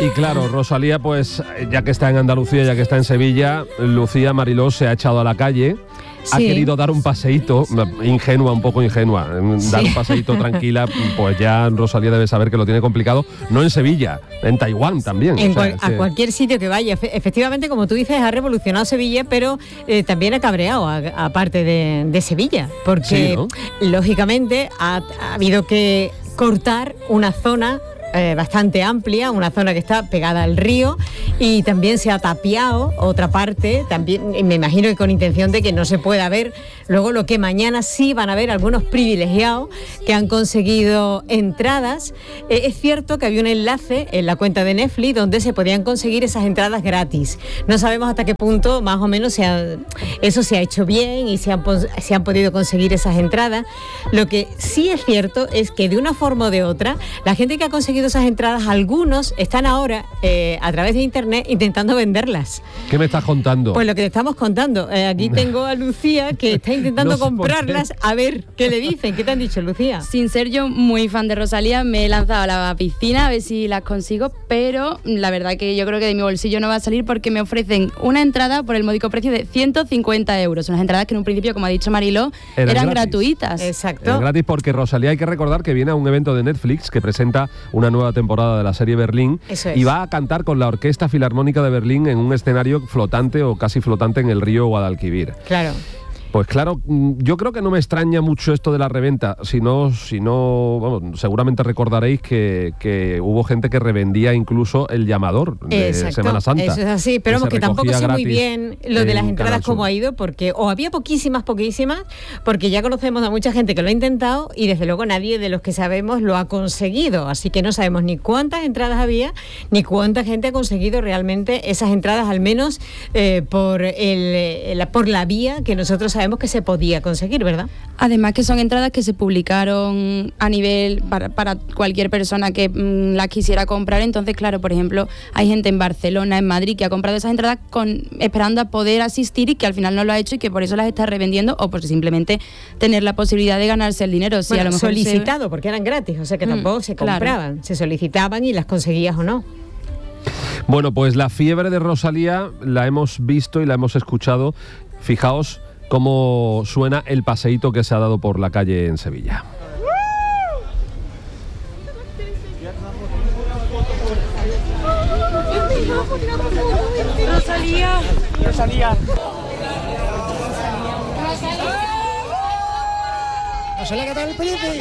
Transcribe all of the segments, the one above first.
Y claro, Rosalía, pues ya que está en Andalucía, ya que está en Sevilla, Lucía Mariló se ha echado a la calle. Ha querido dar un paseíto, un poco ingenua, dar un paseíto tranquila, pues ya Rosalía debe saber que lo tiene complicado, no en Sevilla, en Taiwán también. A cualquier sitio que vaya. Efectivamente, como tú dices, ha revolucionado Sevilla, pero también ha cabreado, aparte de Sevilla, porque lógicamente ha habido que cortar una zona bastante amplia, una zona que está pegada al río, y también se ha tapiado otra parte, también me imagino que con intención de que no se pueda ver luego lo que mañana sí van a ver algunos privilegiados que han conseguido entradas. Es cierto que había un enlace en la cuenta de Netflix donde se podían conseguir esas entradas gratis. No sabemos hasta qué punto más o menos eso se ha hecho bien y se han podido conseguir esas entradas. Lo que sí es cierto es que de una forma o de otra, la gente que ha conseguido esas entradas, algunos están ahora a través de internet intentando venderlas. ¿Qué me estás contando? Pues lo que te estamos contando. Aquí tengo a Lucía que está intentando comprarlas, a ver qué le dicen. ¿Qué te han dicho, Lucía? Sin ser yo muy fan de Rosalía, me he lanzado a la piscina a ver si las consigo, pero la verdad que yo creo que de mi bolsillo no va a salir porque me ofrecen una entrada por el módico precio de 150 euros. Unas entradas que en un principio, como ha dicho Mariló, eran gratuitas. Exacto. Eran gratis porque Rosalía, hay que recordar que viene a un evento de Netflix que presenta una nueva temporada de la serie Berlín. Eso es. Y va a cantar con la Orquesta Filarmónica de Berlín en un escenario flotante o casi flotante en el río Guadalquivir. Claro. Pues claro, yo creo que no me extraña mucho esto de la reventa, si no, vamos, seguramente recordaréis que hubo gente que revendía incluso el llamador de Semana Santa. Eso es así, pero vamos, que tampoco sé muy bien lo de las entradas cómo ha ido, porque o había poquísimas, porque ya conocemos a mucha gente que lo ha intentado y desde luego nadie de los que sabemos lo ha conseguido, así que no sabemos ni cuántas entradas había, ni cuánta gente ha conseguido realmente esas entradas, al menos por la vía que nosotros sabemos que se podía conseguir, ¿verdad? Además que son entradas que se publicaron a nivel para cualquier persona que las quisiera comprar. Entonces, claro, por ejemplo, hay gente en Barcelona, en Madrid, que ha comprado esas entradas esperando a poder asistir y que al final no lo ha hecho y que por eso las está revendiendo o por simplemente tener la posibilidad de ganarse el dinero. Bueno, a lo mejor solicitado, porque eran gratis, o sea que tampoco se compraban, se solicitaban y las conseguías o no. Bueno, pues la fiebre de Rosalía la hemos visto y la hemos escuchado. Fijaos cómo suena el paseíto que se ha dado por la calle en Sevilla. Rosalía. Rosalía. Rosalía, ¿qué tal el príncipe?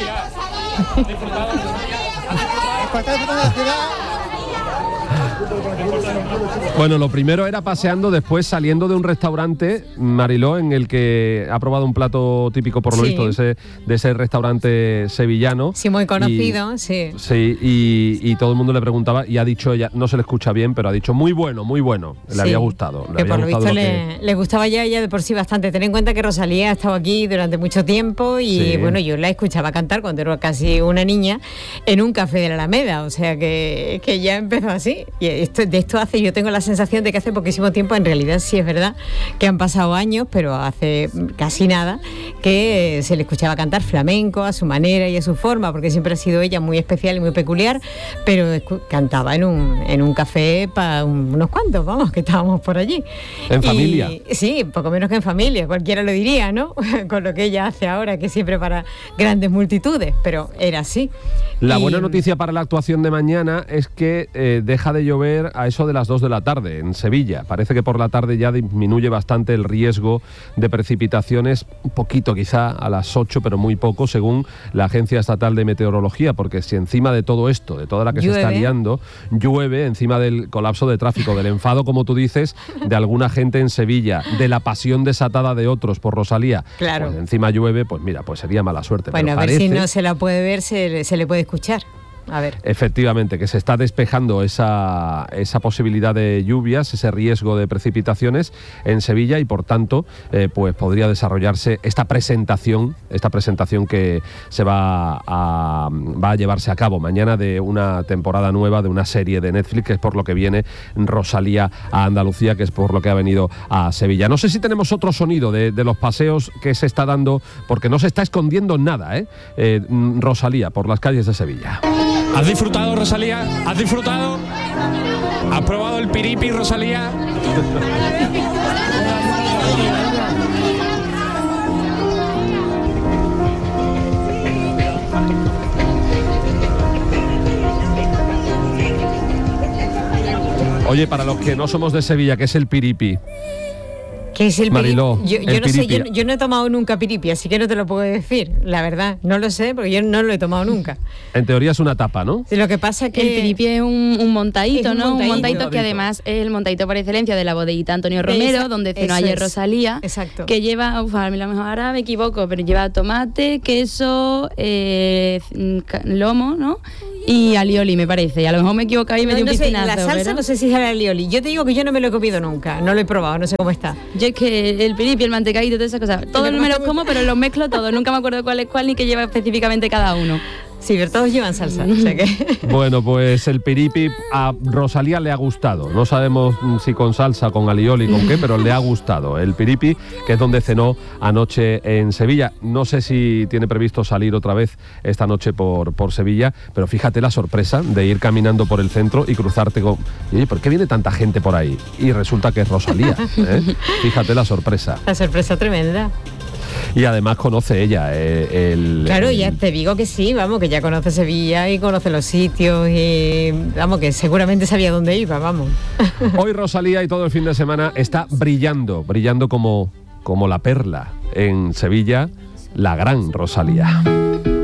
Bueno, lo primero era paseando, después saliendo de un restaurante, Mariló, en el que ha probado un plato típico, por lo visto, de ese restaurante sevillano. Sí, muy conocido, sí. Sí, y todo el mundo le preguntaba, y ha dicho ella, no se le escucha bien, pero ha dicho muy bueno, le había gustado. Que por lo visto le gustaba ya ella de por sí bastante. Ten en cuenta que Rosalía ha estado aquí durante mucho tiempo y bueno, yo la escuchaba cantar cuando era casi una niña en un café de la Alameda, o sea que ya empezó así. Y yo tengo la sensación de que hace poquísimo tiempo, en realidad sí es verdad que han pasado años, pero hace casi nada, que se le escuchaba cantar flamenco a su manera y a su forma, porque siempre ha sido ella muy especial y muy peculiar, pero cantaba en un café para unos cuantos, vamos, que estábamos por allí. ¿En familia? Sí, poco menos que en familia, cualquiera lo diría, ¿no? Con lo que ella hace ahora, que siempre para grandes multitudes, pero era así. La buena noticia para la actuación de mañana es que deja de llover a eso de las 2 de la tarde en Sevilla. Parece que por la tarde ya disminuye bastante el riesgo de precipitaciones, un poquito quizá a las 8, pero muy poco, según la Agencia Estatal de Meteorología, porque si encima de todo esto, de toda la que se está liando, llueve encima del colapso de tráfico, del enfado, como tú dices, de alguna gente en Sevilla, de la pasión desatada de otros por Rosalía, claro, pues encima llueve, pues mira, pues sería mala suerte. Bueno, pero a ver si no se la puede ver, se le puede escuchar. A ver. Efectivamente, que se está despejando esa posibilidad de lluvias, ese riesgo de precipitaciones en Sevilla y por tanto pues podría desarrollarse esta presentación que se va a llevarse a cabo mañana de una temporada nueva de una serie de Netflix, que es por lo que viene Rosalía a Andalucía, que es por lo que ha venido a Sevilla. No sé si tenemos otro sonido de los paseos que se está dando, porque no se está escondiendo nada, Rosalía por las calles de Sevilla. ¿Has disfrutado, Rosalía? ¿Has disfrutado? ¿Has probado el piripi, Rosalía? Oye, para los que no somos de Sevilla, ¿qué es el piripi? ¿Qué es el Mariló, piripi? Yo no sé, yo no he tomado nunca piripi, así que no te lo puedo decir, la verdad. No lo sé, porque yo no lo he tomado nunca. En teoría es una tapa, ¿no? Sí, lo que pasa es que... El piripi es un montadito, es un ¿no? montadito. Un montadito que además es el montadito por excelencia de la bodeguita Antonio Romero, donde cenó eso ayer es. Rosalía. Exacto. Que lleva, a lo mejor ahora me equivoco, pero lleva tomate, queso, lomo, ¿no? Y alioli, me parece. A lo mejor me he equivocado y me dio un no sé, piscinazo. la salsa pero no sé si es el alioli. Yo te digo que yo no me lo he comido nunca, no lo he probado, no sé cómo está. Yo es que el piripi, el mantecadito, todas esas cosas, todos me los como, pero los mezclo todos. Nunca me acuerdo cuál es cuál ni qué lleva específicamente cada uno. Sí, pero todos llevan salsa, o sea que... Bueno, pues el piripi a Rosalía le ha gustado. No sabemos si con salsa, con alioli, con qué, pero le ha gustado. El piripi, que es donde cenó anoche en Sevilla. No sé si tiene previsto salir otra vez esta noche por Sevilla, pero fíjate la sorpresa de ir caminando por el centro y cruzarte con... Oye, ¿por qué viene tanta gente por ahí? Y resulta que es Rosalía, ¿eh? Fíjate la sorpresa. La sorpresa tremenda. Y además conoce ella Claro, ya te digo que sí, vamos, que ya conoce Sevilla y conoce los sitios y vamos, que seguramente sabía dónde iba, vamos. Hoy Rosalía y todo el fin de semana está brillando como la perla en Sevilla, la gran Rosalía.